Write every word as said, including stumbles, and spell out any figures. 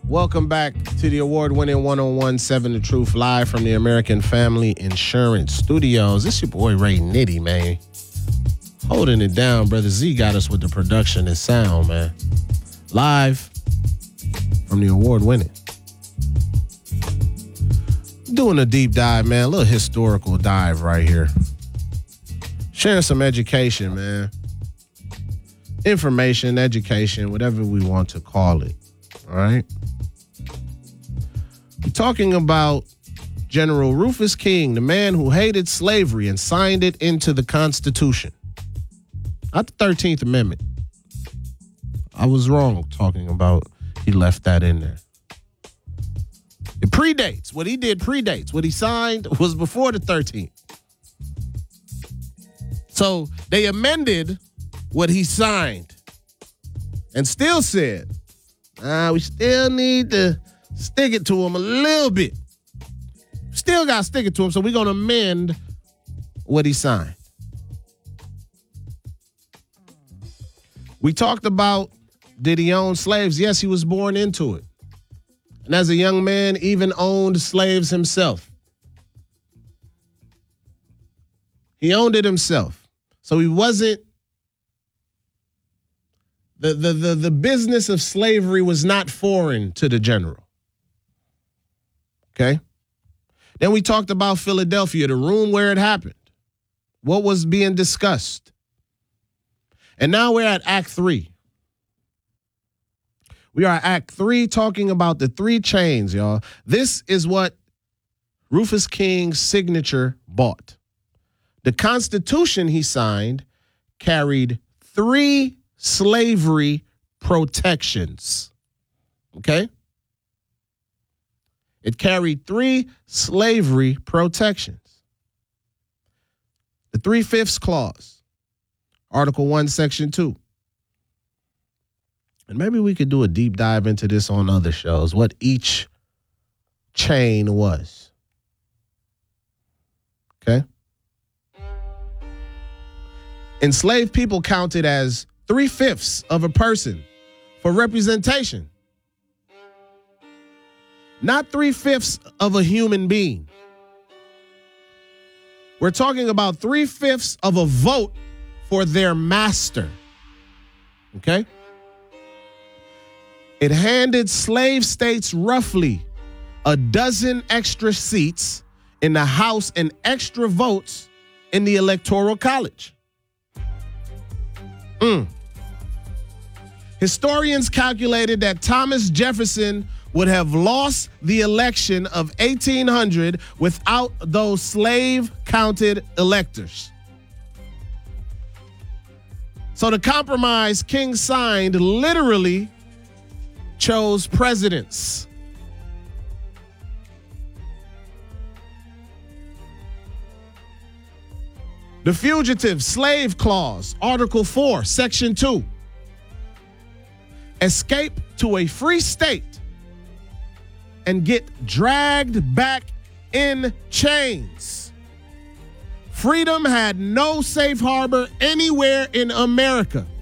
Welcome back to the award-winning one oh one seven The Truth, live from the American Family Insurance Studios. This your boy Ray Nitty, man. Holding it down, Brother Z got us with the production and sound, man. Live from the award-winning. Doing a deep dive, man. A little historical dive right here. Sharing some education, man. Information, education, whatever we want to call it. All right? We're talking about General Rufus King, the man who hated slavery and signed it into the Constitution. Not the thirteenth Amendment. I was wrong talking about he left that in there. It predates. What he did predates. What he signed was before the thirteenth. So they amended what he signed and still said, ah, we still need to stick it to him a little bit. Still got to stick it to him, so we're going to amend what he signed. We talked about, did he own slaves? Yes, he was born into it. And as a young man, even owned slaves himself. He owned it himself. So he wasn't, the, the, the, the business of slavery was not foreign to the general. Okay? Then we talked about Philadelphia, the room where it happened. What was being discussed? And now we're at Act Three. We are at Act Three talking about the three chains, y'all. This is what Rufus King's signature bought. The Constitution he signed carried three slavery protections. Okay? It carried three slavery protections. The Three-Fifths Clause. Article one, Section two. And maybe we could do a deep dive into this on other shows, what each chain was. Okay? Enslaved people counted as three-fifths of a person for representation. Not three-fifths of a human being. We're talking about three-fifths of a vote for their master. Okay? It handed slave states roughly a dozen extra seats in the House and extra votes in the Electoral College. Mm. Historians calculated that Thomas Jefferson would have lost the election of eighteen hundred without those slave-counted electors. So the compromise King signed literally chose presidents. The Fugitive Slave Clause, Article four, Section two. Escape to a free state and get dragged back in chains. Freedom had no safe harbor anywhere in America.